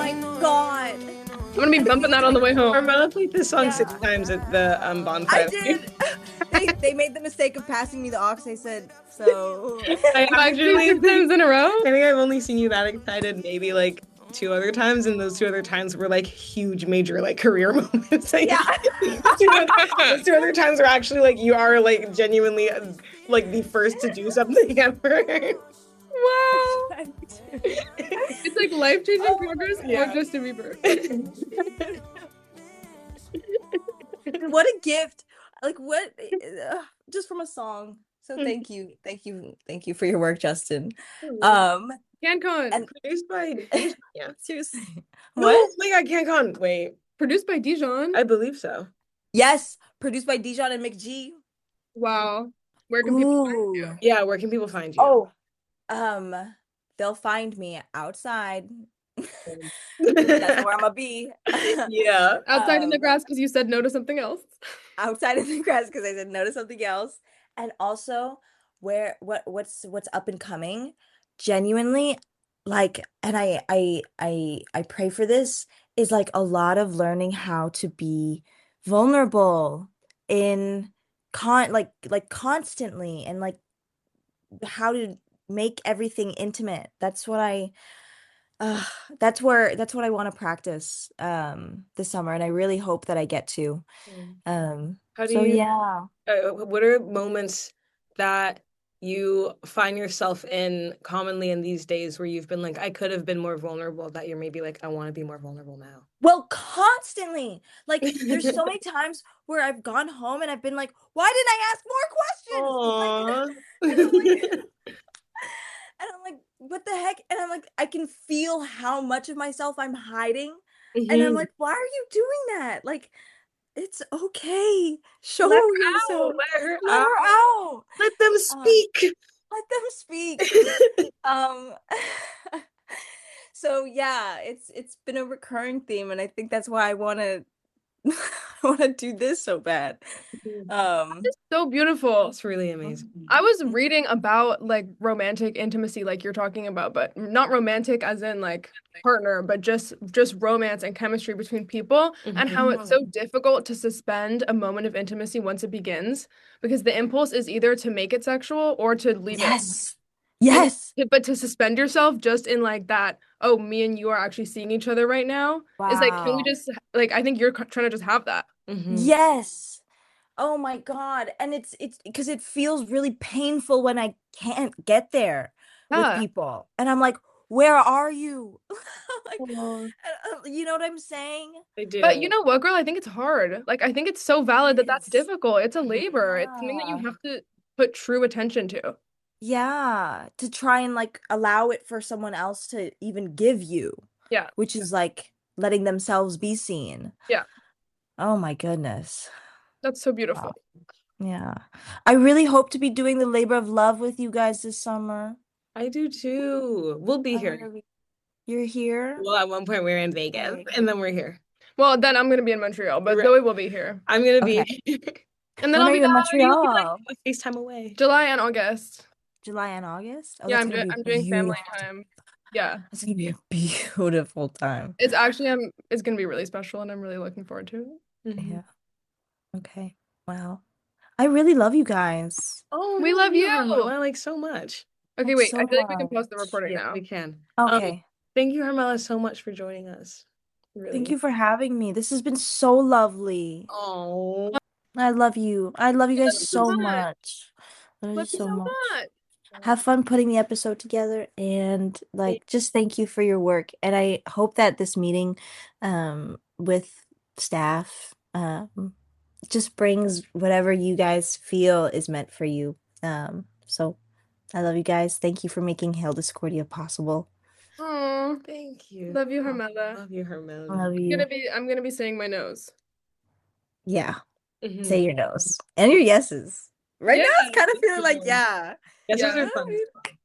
my God. I'm gonna be bumping that on the way home. Carmela played this song Yeah. 6 times at the bonfire. I did. They made the mistake of passing me the aux. I said, so. I Actually, 6 times in a row? I think I've only seen you that excited maybe like 2 other times, and those 2 other times were like huge, major like career moments. Like, Yeah. those 2 other times were actually like you are like genuinely like the first to do something ever. Wow. It's like life-changing progress or Justin Bieber. What a gift. Like, what? Just from a song. So thank you for your work, Justin. CanCon. And Produced by yeah. seriously. No, What? oh my God, CanCon. Wait, Produced by Dijon. I believe so. Yes, produced by Dijon and McG. Wow. Where can people find you? Yeah, where can people find you? Oh, they'll find me outside. That's where I'm gonna be. Yeah. Outside in the grass because you said no to something else. Outside in the grass because I said no to something else. And also what's up and coming, genuinely, like, and I pray for this, is like a lot of learning how to be vulnerable in constantly, and like how to make everything intimate. That's what that's what I want to practice this summer, and I really hope that I get to. How do So you, yeah. what are moments that you find yourself in commonly in these days where you've been like, I could have been more vulnerable, that you're maybe like, I want to be more vulnerable now? Well, constantly. Like, there's so many times where I've gone home and I've been like, why didn't I ask more questions? Like, and I'm like, what the heck? And I'm like, I can feel how much of myself I'm hiding. And I'm like, why are you doing that? Like, it's okay. Show Let her yourself. out. Let her Let her out. Let them speak. Let them speak. So yeah, it's been a recurring theme, and I think that's why I want to do this so bad. It's so beautiful. It's really amazing. I was reading about like romantic intimacy like you're talking about, but not romantic as in like partner, but just romance and chemistry between people, and how it's so difficult to suspend a moment of intimacy once it begins, because the impulse is either to make it sexual or to leave it. Yes. But to suspend yourself just in like that, oh, me and you are actually seeing each other right now, is like, can we just, like, I think you're trying to just have that. Yes. Oh my God. And it's because it feels really painful when I can't get there with people. And I'm like, where are you? Like, you know what I'm saying? I do. But you know what, girl? I think it's hard. Like, I think it's so valid that that's difficult. It's a labor. It's something that you have to put true attention to. Yeah, to try and like allow it for someone else to even give you. Yeah. Which is like letting themselves be seen. Yeah. Oh my goodness. That's so beautiful. Wow. Yeah. I really hope to be doing the labor of love with you guys this summer. I do too. We'll be here. You're here? Well, at one point we were in Vegas, and then we're here. Well, then I'm gonna be in Montreal, but Zoe will be here. I'm gonna be here. And then When I'll are be you in Montreal? Like a FaceTime away. July and August. July and August? Oh, Yeah, that's gonna be I'm doing family beautiful. time. Yeah. It's gonna be a beautiful time. It's actually it's gonna be really special, and I'm really looking forward to it. Yeah. Okay. Wow. I really love you guys. Oh, we love you. Harmela, like so much. Okay, wait. I feel like we can pause the recording now. We can. Okay. Thank you, Harmela, so much for joining us. Really. Thank you for having me. This has been so lovely. Oh, I love you. I love you guys so much. Love you so much. Have fun putting the episode together, and like just thank you for your work. And I hope that this meeting with staff just brings whatever you guys feel is meant for you. So I love you guys. Thank you for making Hail Discordia possible. Oh, thank you. Love you, Harmela. Love you, Harmela. Love you. I'm gonna be saying my nose. Yeah. Say your nose and your yeses. Right now, it's kind of feeling like, yeah. Yeses are fun.